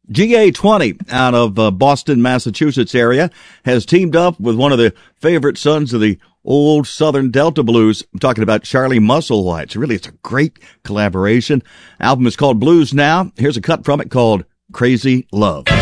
GA20 out of Boston, Massachusetts area has teamed up with one of the favorite sons of the old Southern Delta Blues. I'm talking about Charlie Musselwhite. So really, it's a great collaboration. Album is called Blues Now. Here's a cut from it called Crazy Love.